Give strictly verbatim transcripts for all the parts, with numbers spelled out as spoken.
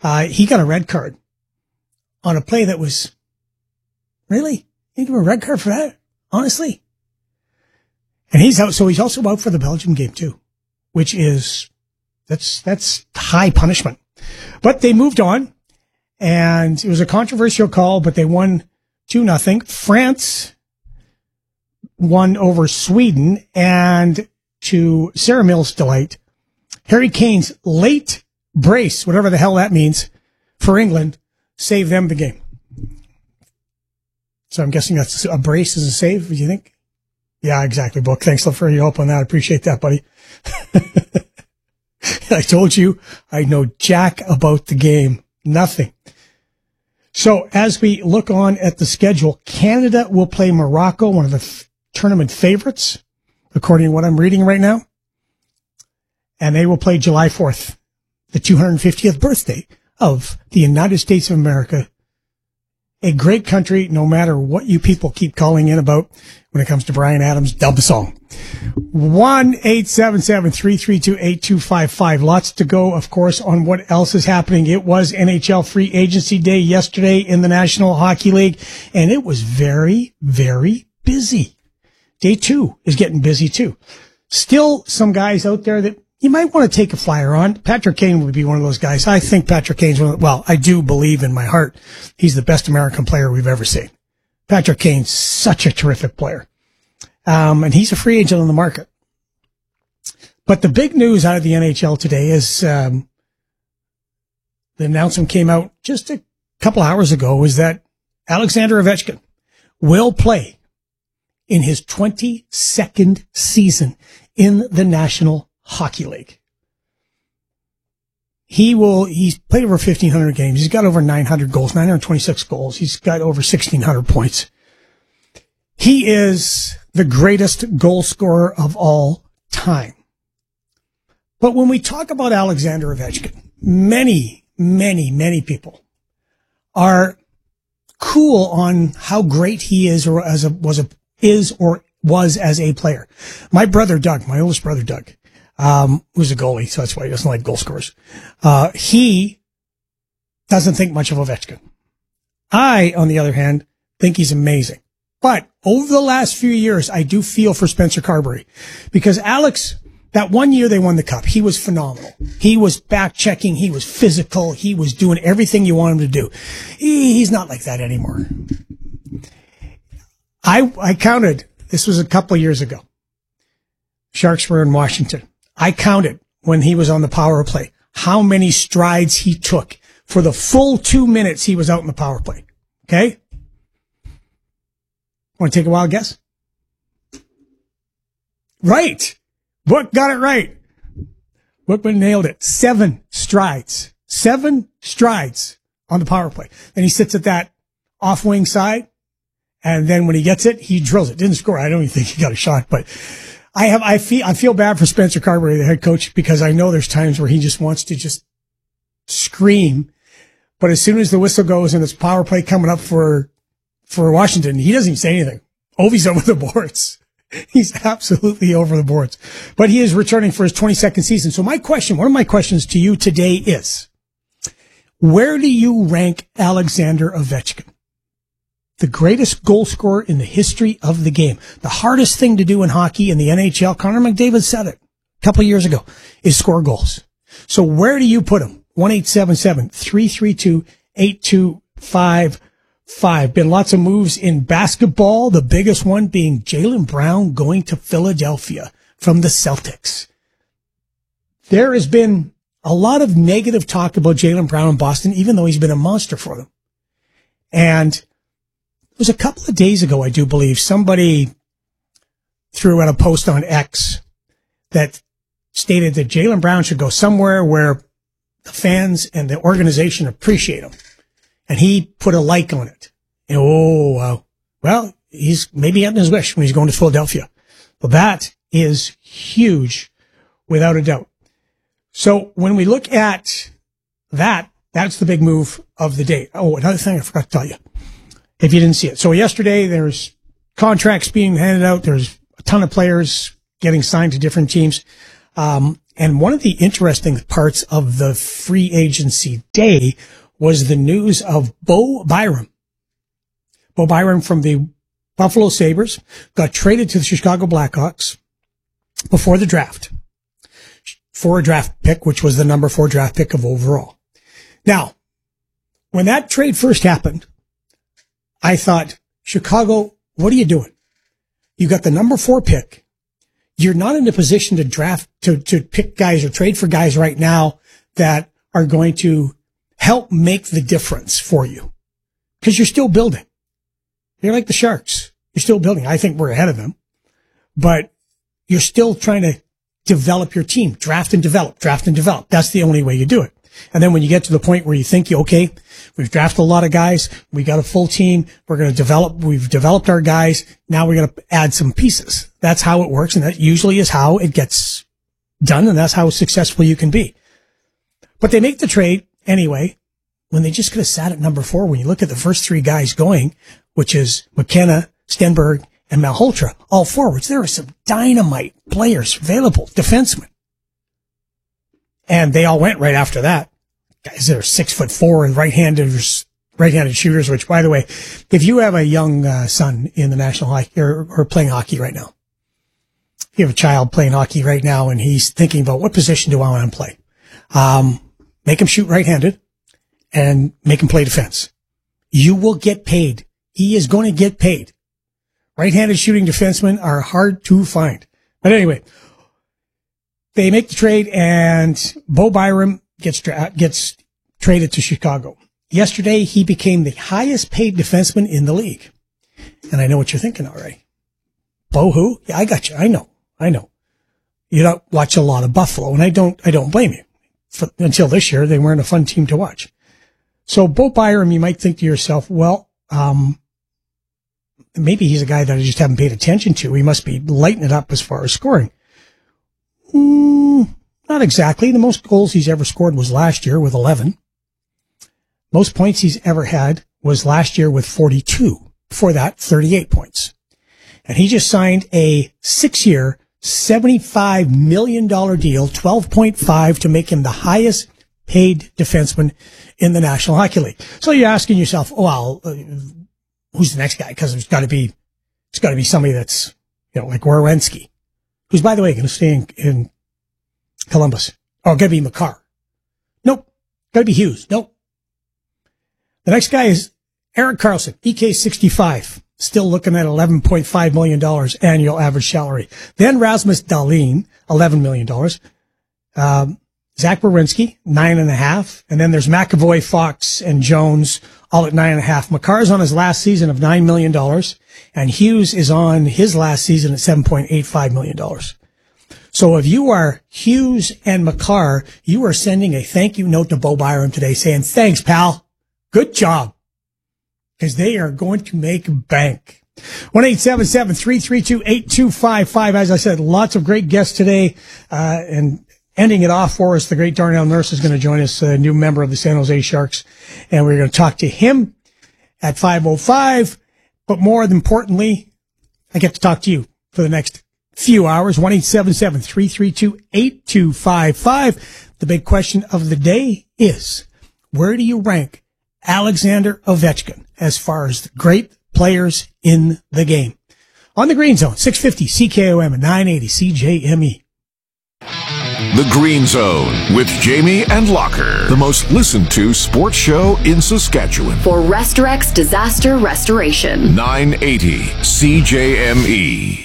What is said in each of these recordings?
Uh, he got a red card on a play that was, really? You give him a red card for that? Honestly? And he's out, so he's also out for the Belgium game too, which is, that's, that's high punishment. But they moved on, and it was a controversial call, but they won two nothing. France won over Sweden, and to Sarah Mills' delight, Harry Kane's late brace, whatever the hell that means, for England, saved them the game. So I'm guessing that's a brace is a save, do you think? Yeah, exactly, Book. Thanks for your help on that. I appreciate that, buddy. I told you I know jack about the game. Nothing. So as we look on at the schedule, Canada will play Morocco, one of the f- tournament favorites, according to what I'm reading right now. And they will play July fourth, the two hundred fiftieth birthday of the United States of America. A great country, no matter what you people keep calling in about when it comes to Bryan Adams' dub song. one eight seven seven, three three two, eight two five five. Lots to go, of course, on what else is happening. It was N H L Free Agency Day yesterday in the National Hockey League, and it was very, very busy. Day two is getting busy, too. Still some guys out there that you might want to take a flyer on. Patrick Kane would be one of those guys. I think Patrick Kane's one of the, well, I do believe in my heart he's the best American player we've ever seen. Patrick Kane's such a terrific player. Um, and he's a free agent on the market. But the big news out of the N H L today is, um, the announcement came out just a couple hours ago, is that Alexander Ovechkin will play in his twenty-second season in the National Hockey League. He will, he's played over fifteen hundred games. He's got over nine hundred goals, nine hundred twenty-six goals. He's got over sixteen hundred points. He is the greatest goal scorer of all time. But when we talk about Alexander Ovechkin, many, many, many people are cool on how great he is or as a, was a, is or was as a player. My brother Doug, my oldest brother Doug, um, who's a goalie, so that's why he doesn't like goal scorers. Uh, he doesn't think much of Ovechkin. I, on the other hand, think he's amazing. But over the last few years, I do feel for Spencer Carberry, because Alex, that one year they won the cup, he was phenomenal. He was back checking. He was physical. He was doing everything you want him to do. He, he's not like that anymore. I, I counted, this was a couple of years ago. Sharks were in Washington. I counted when he was on the power play how many strides he took for the full two minutes he was out in the power play. Okay? Want to take a wild guess? Right. Book got it right. Bookman nailed it. Seven strides. Seven strides on the power play. And he sits at that off-wing side, and then when he gets it, he drills it. Didn't score. I don't even think he got a shot, but I have, I feel, I feel bad for Spencer Carberry, the head coach, because I know there's times where he just wants to just scream. But as soon as the whistle goes and it's power play coming up for, for Washington, he doesn't even say anything. Ovi's over the boards. He's absolutely over the boards. But he is returning for his twenty-second season. So my question, one of my questions to you today is, where do you rank Alexander Ovechkin? The greatest goal scorer in the history of the game. The hardest thing to do in hockey in the N H L, Connor McDavid said it a couple of years ago, is score goals. So where do you put him? one eight seven seven, three three two, eight two five five. Been lots of moves in basketball, the biggest one being Jaylen Brown going to Philadelphia from the Celtics. There has been a lot of negative talk about Jaylen Brown in Boston, even though he's been a monster for them. And it was a couple of days ago, I do believe, somebody threw out a post on X that stated that Jaylen Brown should go somewhere where the fans and the organization appreciate him. And he put a like on it. And, oh, wow. Well, he's maybe getting his wish when he's going to Philadelphia. Well, that is huge, without a doubt. So when we look at that, that's the big move of the day. Oh, another thing I forgot to tell you, if you didn't see it. So yesterday, there's contracts being handed out. There's a ton of players getting signed to different teams. Um, And one of the interesting parts of the free agency day was the news of Bo Byram. Bo Byram from the Buffalo Sabres got traded to the Chicago Blackhawks before the draft for a draft pick, which was the number four draft pick of overall. Now, when that trade first happened, I thought, Chicago, what are you doing? You got the number four pick. You're not in a position to draft, to, to pick guys or trade for guys right now that are going to help make the difference for you. Because you're still building. You're like the Sharks. You're still building. I think we're ahead of them. But you're still trying to develop your team. Draft and develop. Draft and develop. That's the only way you do it. And then when you get to the point where you think, okay, we've drafted a lot of guys, we got a full team, we're going to develop, we've developed our guys, now we're going to add some pieces. That's how it works, and that usually is how it gets done, and that's how successful you can be. But they make the trade anyway, when they just could have sat at number four. When you look at the first three guys going, which is McKenna, Stenberg, and Malhotra, all forwards, there are some dynamite players available, defensemen. And they all went right after that. Guys that are six foot four and right-handed, right-handed shooters, which, by the way, if you have a young uh, son in the National Hockey or, or playing hockey right now, if you have a child playing hockey right now and he's thinking about what position do I want to play, um, make him shoot right-handed and make him play defense. You will get paid. He is going to get paid. Right-handed shooting defensemen are hard to find. But anyway, they make the trade, and Bo Byram gets tra- gets traded to Chicago. Yesterday, he became the highest paid defenseman in the league. And I know what you're thinking already. Bo who? Yeah, I got you. I know. I know. You don't watch a lot of Buffalo, and I don't, I don't blame you. For, until this year, they weren't a fun team to watch. So Bo Byram, you might think to yourself, well, um, maybe he's a guy that I just haven't paid attention to. He must be lighting it up as far as scoring. Mm, not exactly. The most goals he's ever scored was last year with eleven. Most points he's ever had was last year with forty-two. Before that, thirty-eight points. And he just signed a six-year, seventy-five million dollars deal, twelve point five, to make him the highest paid defenseman in the National Hockey League. So you're asking yourself, oh, well, uh, who's the next guy? Because there's got to be, it's got to be somebody that's, you know, like Werenski, who's, by the way, going to stay in, in Columbus. Oh, got to be Makar. Nope. Got to be Hughes. Nope. The next guy is Erik Karlsson, E K sixty-five, still looking at eleven point five million dollars annual average salary. Then Rasmus Dahlin, eleven million dollars. Um, Zach Werenski, nine and a half. And then there's McAvoy, Fox, and Jones, all at nine and a half. Makar's on his last season of nine million dollars, and Hughes is on his last season at seven point eight five million dollars. So if you are Hughes and Makar, you are sending a thank you note to Bo Byram today saying, thanks, pal. Good job. Because they are going to make bank. one eight seven seven, three three two, eight two five five. As I said, lots of great guests today. Uh, and ending it off for us, the great Darnell Nurse is going to join us, a new member of the San Jose Sharks. And we're going to talk to him at five oh five. But more importantly, I get to talk to you for the next few hours. one eight seven seven, three three two, eight two five five. The big question of the day is, where do you rank Alexander Ovechkin as far as the great players in the game? On the Green Zone, six fifty C K O M and nine eighty C J M E. The Green Zone with Jamie and Locker, the most listened to sports show in Saskatchewan. For Restorex Disaster Restoration. nine eighty C J M E.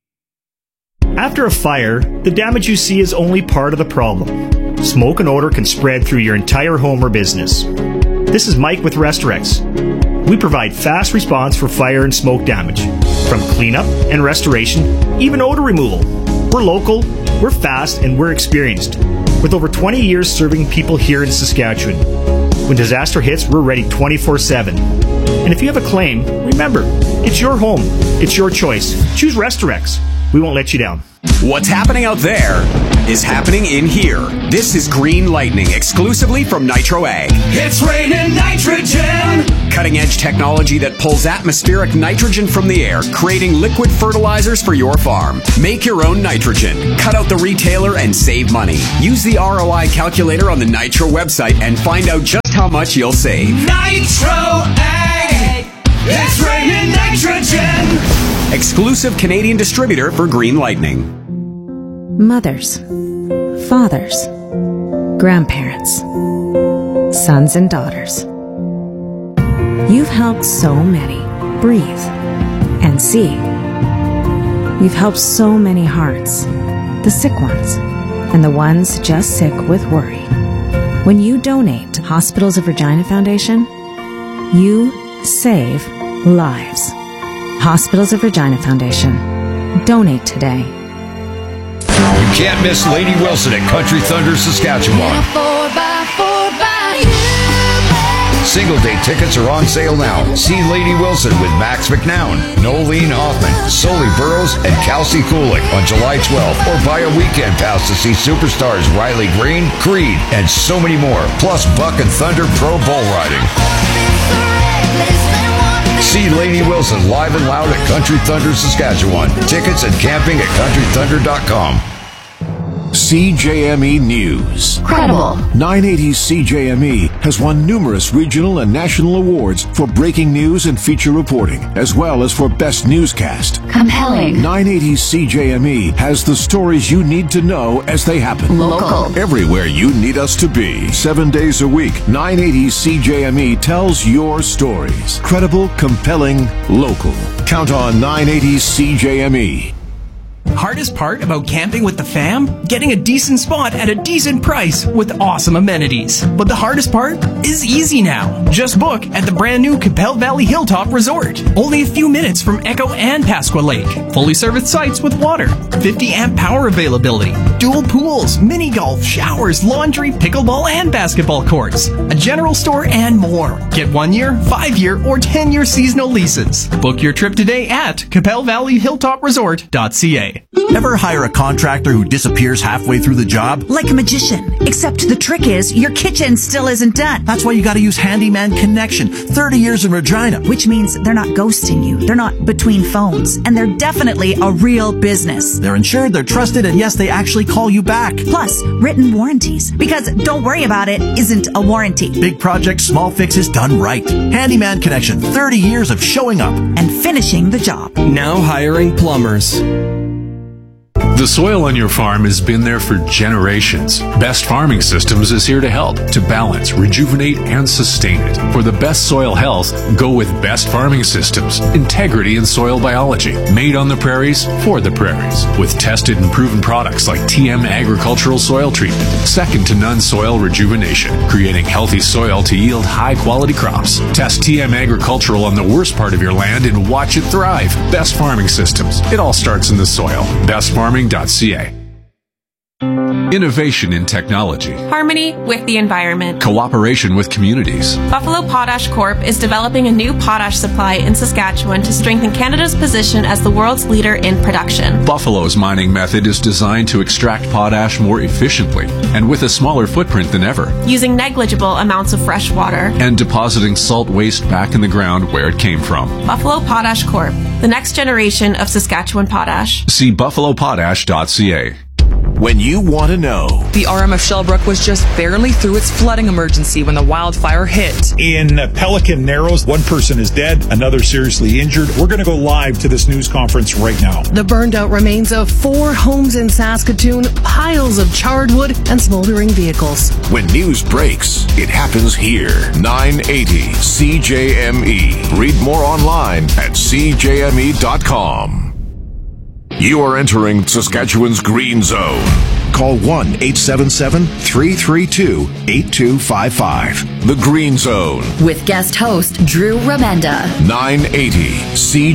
After a fire, the damage you see is only part of the problem. Smoke and odor can spread through your entire home or business. This is Mike with Restorex. We provide fast response for fire and smoke damage, from cleanup and restoration, even odor removal. We're local, we're fast, and we're experienced, with over twenty years serving people here in Saskatchewan. When disaster hits, we're ready twenty-four seven. And if you have a claim, remember, it's your home, it's your choice. Choose Restorex. We won't let you down. What's happening out there is happening in here. This is Green Lightning, exclusively from Nitro Ag. It's raining nitrogen! Cutting-edge technology that pulls atmospheric nitrogen from the air, creating liquid fertilizers for your farm. Make your own nitrogen. Cut out the retailer and save money. Use the R O I calculator on the Nitro website and find out just how much you'll save. Nitro Ag! It's raining nitrogen! Exclusive Canadian distributor for Green Lightning. Mothers, fathers, grandparents, sons and daughters. You've helped so many breathe and see. You've helped so many hearts, the sick ones, and the ones just sick with worry. When you donate to Hospitals of Regina Foundation, you save lives. Hospitals of Regina Foundation. Donate today. You can't miss Lady Wilson at Country Thunder, Saskatchewan. Single day tickets are on sale now. See Lady Wilson with Max McNown, Nolene Hoffman, Sully Burrows, and Kelsey Kulik on July twelfth. Or buy a weekend pass to see superstars Riley Green, Creed, and so many more. Plus Buck and Thunder Pro Bull Riding. See Lady Wilson live and loud at Country Thunder, Saskatchewan. Tickets and camping at country thunder dot com. C J M E News. Credible. nine eighty C J M E has won numerous regional and national awards for breaking news and feature reporting, as well as for best newscast. Compelling. nine eighty C J M E has the stories you need to know as they happen. Local. Everywhere you need us to be. Seven days a week, nine eighty C J M E tells your stories. Credible, compelling, local. Count on nine eighty C J M E. Hardest part about camping with the fam? Getting a decent spot at a decent price with awesome amenities. But the hardest part is easy now. Just book at the brand new Capel Valley Hilltop Resort. Only a few minutes from Echo and Pasqua Lake. Fully serviced sites with water. fifty amp power availability. Dual pools, mini golf, showers, laundry, pickleball, and basketball courts. A general store and more. Get one year, five year, or ten year seasonal leases. Book your trip today at capel valley hilltop resort dot c a. Ever hire a contractor who disappears halfway through the job? Like a magician. Except the trick is, your kitchen still isn't done. That's why you gotta use Handyman Connection. thirty years in Regina. Which means they're not ghosting you. They're not between phones. And they're definitely a real business. They're insured, they're trusted, and yes, they actually call you back. Plus, written warranties. Because don't worry about it isn't a warranty. Big projects, small fixes done right. Handyman Connection. thirty years of showing up. And finishing the job. Now hiring plumbers. The soil on your farm has been there for generations. Best Farming Systems is here to help, to balance, rejuvenate, and sustain it. For the best soil health, go with Best Farming Systems. Integrity in soil biology. Made on the prairies, for the prairies. With tested and proven products like T M Agricultural Soil Treatment. Second to none soil rejuvenation. Creating healthy soil to yield high-quality crops. Test T M Agricultural on the worst part of your land and watch it thrive. Best Farming Systems. It all starts in the soil. best farming dot c a. Innovation in technology. Harmony with the environment. Cooperation with communities. Buffalo Potash Corp is developing a new potash supply in Saskatchewan to strengthen Canada's position as the world's leader in production. Buffalo's mining method is designed to extract potash more efficiently and with a smaller footprint than ever. Using negligible amounts of fresh water. And depositing salt waste back in the ground where it came from. Buffalo Potash Corp, the next generation of Saskatchewan potash. See buffalo potash dot c a. When you want to know. The R M of Shellbrook was just barely through its flooding emergency when the wildfire hit. In Pelican Narrows, one person is dead, another seriously injured. We're going to go live to this news conference right now. The burned out remains of four homes in Saskatoon, piles of charred wood, and smoldering vehicles. When news breaks, it happens here. nine eighty C J M E. Read more online at c j m e dot com. You are entering Saskatchewan's Green Zone. Call one eight seven seven, three three two, eight two five five. The Green Zone. With guest host Drew Remenda. nine eighty C